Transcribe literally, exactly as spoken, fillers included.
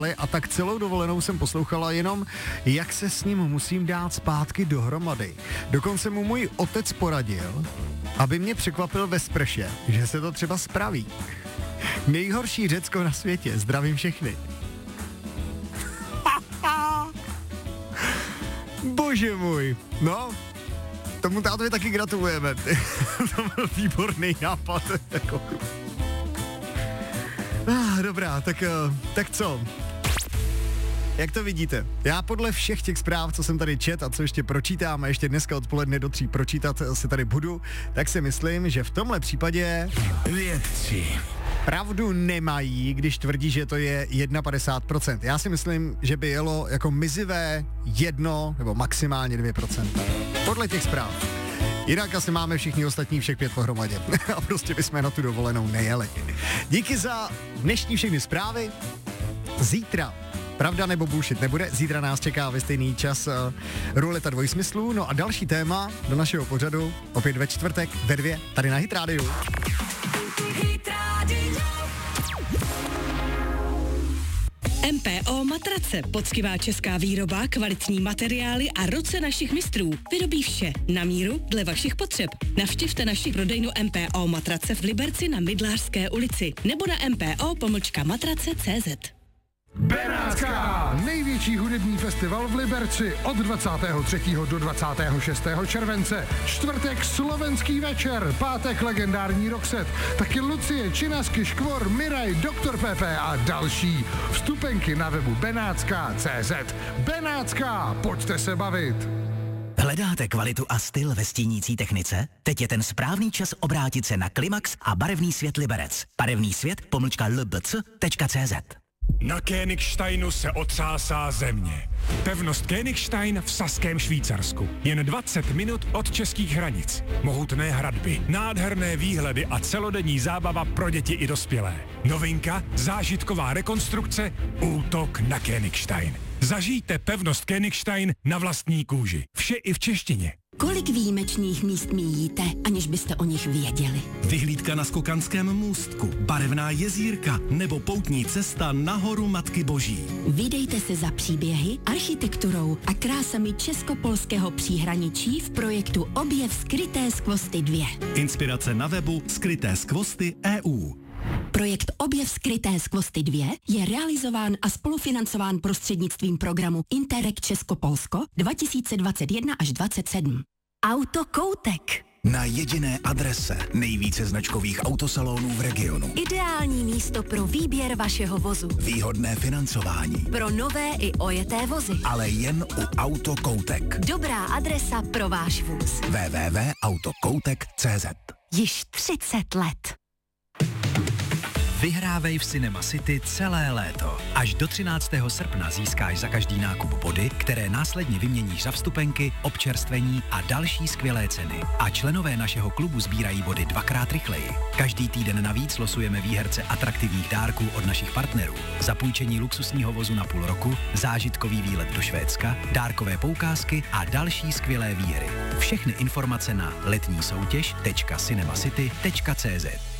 a tak celou dovolenou jsem poslouchala jenom, jak se s ním musím dát zpátky dohromady. Dokonce mu můj otec poradil, aby mě překvapil ve sprše, že se to třeba spraví. Nejhorší Řecko na světě, zdravím všechny. Bože můj, no, tomu tátovi taky gratulujeme. To byl výborný nápad. ah, dobrá, tak, tak co? Jak to vidíte? Já podle všech těch zpráv, co jsem tady čet a co ještě pročítám a ještě dneska odpoledne do tří pročítat se tady budu, tak si myslím, že v tomhle případě vědci pravdu nemají, když tvrdí, že to je padesát jedna procent. Já si myslím, že by jelo jako mizivé jedno nebo maximálně dvě procenta. Podle těch zpráv. Jinak asi máme všichni ostatní všech pět pohromadě. A prostě bychom na tu dovolenou nejeli. Díky za dnešní všechny zprávy. Zítra pravda nebo bullshit nebude. Zítra nás čeká ve stejný čas uh, ruleta dvojsmyslů. No a další téma do našeho pořadu opět ve čtvrtek ve dvě tady na Hit Radio. M P O Matrace, poctivá česká výroba, kvalitní materiály a ruce našich mistrů. Vyrobí vše na míru dle vašich potřeb. Navštivte naši prodejnu M P O Matrace v Liberci na Mydlářské ulici nebo na mpo pomlčka matrace tečka cé zet. Benátská! Největší hudební festival v Liberci od dvacátého třetího do dvacátého šestého července. Čtvrtek slovenský večer, pátek legendární Roxette, taky Lucie, Činasky, Škvor, Miraj, doktor Pepe a další. Vstupenky na webu benátská tečka cé zet. Benátská, pojďte se bavit! Hledáte kvalitu a styl ve stínící technice? Teď je ten správný čas obrátit se na Klimax a barevný svět Liberec. Barevný svět pomlčka lbc tečka cé zet. Na Königsteinu se otřásá země. Pevnost Königstein v Saském Švýcarsku. Jen dvacet minut od českých hranic. Mohutné hradby, nádherné výhledy a celodenní zábava pro děti i dospělé. Novinka, zážitková rekonstrukce, útok na Königstein. Zažijte pevnost Königstein na vlastní kůži. Vše i v češtině. Kolik výjimečných míst míjíte, aniž byste o nich věděli? Vyhlídka na Skokanském můstku, barevná jezírka nebo poutní cesta na horu Matky Boží. Vydejte se za příběhy, architekturou a krásami česko-polského příhraničí v projektu Objev skryté skvosty dva. Inspirace na webu skryté skvosty tečka e u. Projekt Objev skryté skvosty dva je realizován a spolufinancován prostřednictvím programu Interreg Česko-Polsko dva tisíce dvacet jedna až dvacet sedm. Autokoutek. Na jediné adrese nejvíce značkových autosalonů v regionu. Ideální místo pro výběr vašeho vozu. Výhodné financování. Pro nové i ojeté vozy. Ale jen u Autokoutek. Dobrá adresa pro váš vůz. w w w tečka autokoutek tečka cé zet. Již třicet let. Vyhrávej v Cinema City celé léto. Až do třináctého srpna získáš za každý nákup body, které následně vyměníš za vstupenky, občerstvení a další skvělé ceny. A členové našeho klubu sbírají body dvakrát rychleji. Každý týden navíc losujeme výherce atraktivních dárků od našich partnerů. Zapůjčení luxusního vozu na půl roku, zážitkový výlet do Švédska, dárkové poukázky a další skvělé výhry. Všechny informace na letní soutěž tečka cinemacity tečka cé zet.